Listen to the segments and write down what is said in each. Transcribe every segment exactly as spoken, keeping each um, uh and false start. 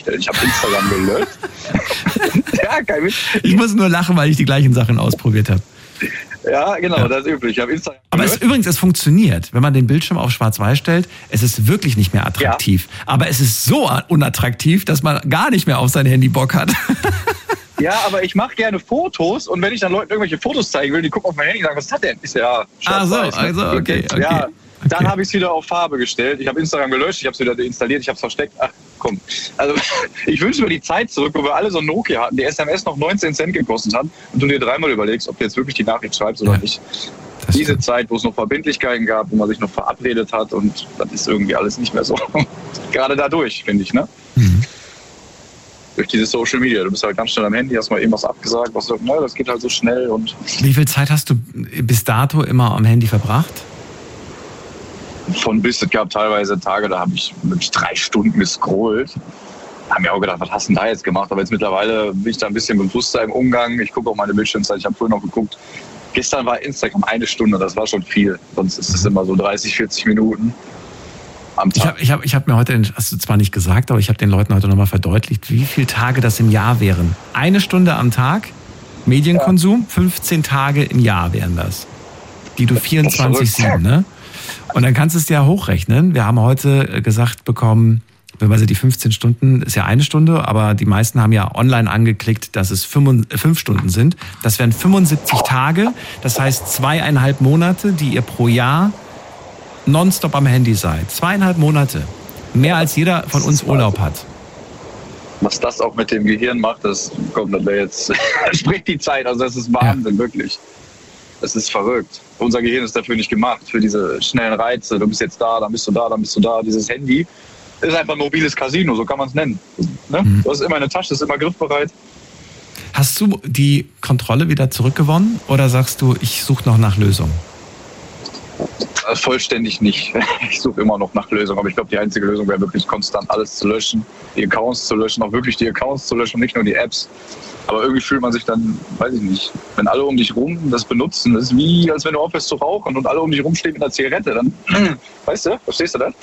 Ich habe Instagram gelöscht. Ja, kein Witz. Ich muss nur lachen, weil ich die gleichen Sachen ausprobiert habe. Ja, genau, ja. Das ist üblich. Ich habe Instagram Aber es, übrigens, es funktioniert. Wenn man den Bildschirm auf schwarz-weiß stellt, es ist wirklich nicht mehr attraktiv. Ja. Aber es ist so unattraktiv, dass man gar nicht mehr auf sein Handy Bock hat. Ja, aber ich mache gerne Fotos und wenn ich dann Leuten irgendwelche Fotos zeigen will, die gucken auf mein Handy und sagen, was ist das denn? Ich so, ja, schwarz-weiß. Ah, so, also, okay, okay. Ja, dann okay. habe ich es wieder auf Farbe gestellt. Ich habe Instagram gelöscht, ich habe es wieder deinstalliert, ich habe es versteckt. Ach, komm. Also, ich wünsche mir die Zeit zurück, wo wir alle so ein Nokia hatten, die S M S noch neunzehn Cent gekostet hat und du dir dreimal überlegst, ob du jetzt wirklich die Nachricht schreibst oder ja, nicht. Diese stimmt. Zeit, wo es noch Verbindlichkeiten gab, wo man sich noch verabredet hat und das ist irgendwie alles nicht mehr so. Gerade dadurch, finde ich, ne? Mhm. Durch diese Social Media. Du bist halt ganz schnell am Handy, hast mal irgendwas abgesagt, was sagt, na, das geht halt so schnell. Und wie viel Zeit hast du bis dato immer am Handy verbracht? Von bis, es gab teilweise Tage, da habe ich wirklich drei Stunden gescrollt. Da haben mir auch gedacht, was hast du denn da jetzt gemacht? Aber jetzt mittlerweile bin ich da ein bisschen bewusster im Umgang. Ich gucke auch meine Bildschirmzeit. Ich habe vorhin noch geguckt. Gestern war Instagram eine Stunde, das war schon viel. Sonst ist es immer so dreißig, vierzig Minuten am Tag. Ich habe ich hab, ich hab mir heute, hast du zwar nicht gesagt, aber ich habe den Leuten heute nochmal verdeutlicht, wie viele Tage das im Jahr wären. Eine Stunde am Tag, Medienkonsum, ja. fünfzehn Tage im Jahr wären das. Die du vierundzwanzig sieben, ne? Und dann kannst du es dir ja hochrechnen. Wir haben heute gesagt bekommen, also die fünfzehn Stunden ist ja eine Stunde, aber die meisten haben ja online angeklickt, dass es fünf Stunden sind. Das wären fünfundsiebzig Tage, das heißt zweieinhalb Monate, die ihr pro Jahr nonstop am Handy seid. Zweieinhalb Monate. Mehr als jeder von uns Urlaub hat. Was das auch mit dem Gehirn macht, das kommt dann jetzt, spricht die Zeit. Also das ist Wahnsinn, ja. Wirklich. Das ist verrückt. Unser Gehirn ist dafür nicht gemacht, für diese schnellen Reize. Du bist jetzt da, dann bist du da, dann bist du da. Dieses Handy ist einfach ein mobiles Casino, so kann man es nennen. Ne? Mhm. Du hast immer eine Tasche, ist immer griffbereit. Hast du die Kontrolle wieder zurückgewonnen oder sagst du, ich suche noch nach Lösungen? Vollständig nicht. Ich suche immer noch nach Lösungen, aber ich glaube, die einzige Lösung wäre wirklich konstant alles zu löschen, die Accounts zu löschen, auch wirklich die Accounts zu löschen, nicht nur die Apps. Aber irgendwie fühlt man sich dann, weiß ich nicht, wenn alle um dich rum das benutzen, das ist wie, als wenn du aufhörst zu rauchen und alle um dich rum stehen mit einer Zigarette, dann, weißt du, verstehst du das?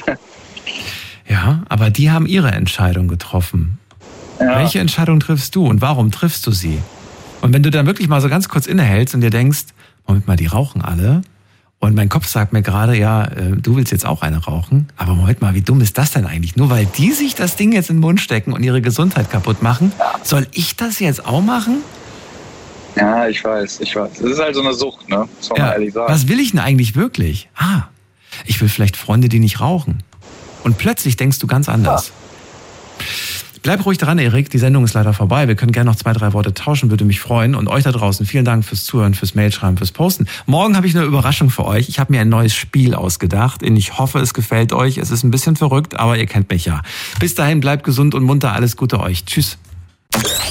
Ja, aber die haben ihre Entscheidung getroffen. Ja. Welche Entscheidung triffst du und warum triffst du sie? Und wenn du dann wirklich mal so ganz kurz innehältst und dir denkst, Moment mal, die rauchen alle. Und mein Kopf sagt mir gerade, ja, äh, du willst jetzt auch eine rauchen. Aber Moment mal, wie dumm ist das denn eigentlich? Nur weil die sich das Ding jetzt in den Mund stecken und ihre Gesundheit kaputt machen, soll ich das jetzt auch machen? Ja, ich weiß, ich weiß. Das ist halt so eine Sucht, ne? Das muss man ja, ehrlich sagen. Was will ich denn eigentlich wirklich? Ah, ich will vielleicht Freunde, die nicht rauchen. Und plötzlich denkst du ganz anders. Ja. Bleib ruhig dran, Erik. Die Sendung ist leider vorbei. Wir können gerne noch zwei, drei Worte tauschen, würde mich freuen. Und euch da draußen, vielen Dank fürs Zuhören, fürs Mailschreiben, fürs Posten. Morgen habe ich eine Überraschung für euch. Ich habe mir ein neues Spiel ausgedacht. Ich hoffe, es gefällt euch. Es ist ein bisschen verrückt, aber ihr kennt mich ja. Bis dahin, bleibt gesund und munter. Alles Gute euch. Tschüss.